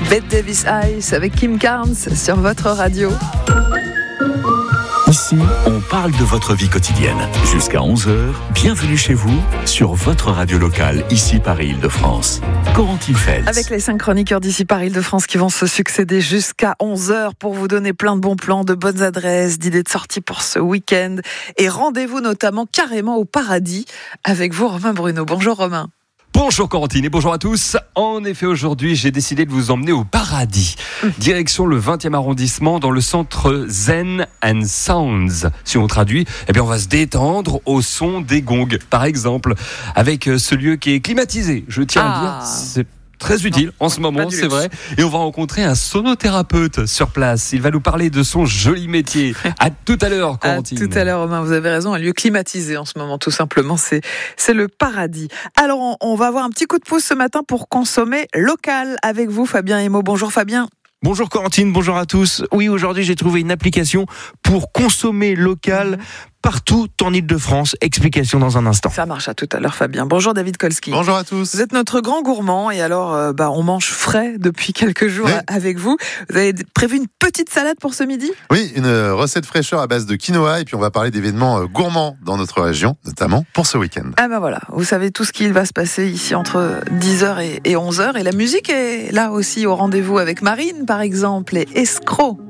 Bette Davis Ice avec Kim Carnes sur votre radio. Ici, on parle de votre vie quotidienne. Jusqu'à 11h, bienvenue chez vous sur votre radio locale, ici Paris-Île-de-France. Corentine Feltz. Avec les 5 chroniqueurs d'ici Paris-Île-de-France qui vont se succéder jusqu'à 11h pour vous donner plein de bons plans, de bonnes adresses, d'idées de sortie pour ce week-end. Et rendez-vous notamment carrément au paradis avec vous, Romain Bruno. Bonjour Romain. Bonjour Corentine et bonjour à tous. En effet, aujourd'hui, j'ai décidé de vous emmener au paradis. Direction le 20e arrondissement, dans le centre Zen and Sounds. Si on traduit, on va se détendre au son des gongs, par exemple, avec ce lieu qui est climatisé. Je tiens à le dire, c'est très utile en ce moment, c'est vrai. Et on va rencontrer un sonothérapeute sur place. Il va nous parler de son joli métier. À tout à l'heure, Corentine. À tout à l'heure, Romain, vous avez raison. Un lieu climatisé en ce moment, tout simplement. C'est le paradis. Alors, on va avoir un petit coup de pouce ce matin pour consommer local avec vous, Fabien Emo. Bonjour Fabien. Bonjour Corentine, bonjour à tous. Oui, aujourd'hui, j'ai trouvé une application pour consommer local partout en Île-de-France. Explication dans un instant. Ça marche, à tout à l'heure Fabien. Bonjour David Kolski. Bonjour à tous. Vous êtes notre grand gourmand et alors on mange frais depuis quelques jours avec vous. Vous avez prévu une petite salade pour ce midi ? Oui, une recette fraîcheur à base de quinoa et puis on va parler d'événements gourmands dans notre région, notamment pour ce week-end. Ah ben voilà, vous savez tout ce qui va se passer ici entre 10h et 11h et la musique est là aussi au rendez-vous avec Marine par exemple et Escroc.